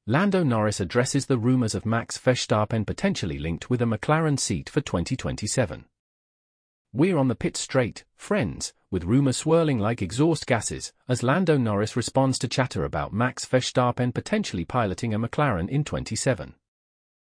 Lando Norris addresses the rumors of Max Verstappen potentially linked with a McLaren seat for 2027. We're on the pit straight, friends, with rumors swirling like exhaust gases, as Lando Norris responds to chatter about Max Verstappen potentially piloting a McLaren in 27.